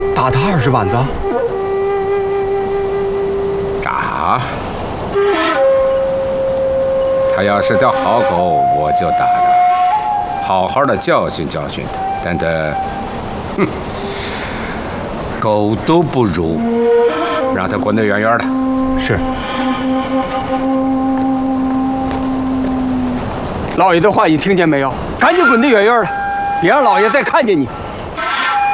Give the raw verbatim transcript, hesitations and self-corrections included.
打他二十板子？ 打。他要是条好狗，我就打他，好好的教训教训他。但他，哼，狗都不如，让他滚得远远的。 是。老爷的话你听见没有？赶紧滚得远远的，别让老爷再看见你。